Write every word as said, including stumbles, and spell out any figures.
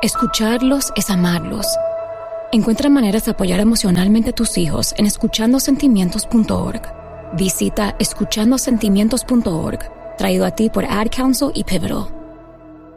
Escucharlos es amarlos. Encuentra maneras de apoyar emocionalmente a tus hijos en escuchando sentimientos punto org. Visita escuchando sentimientos punto org, traído a ti por Ad Council y Pivotal.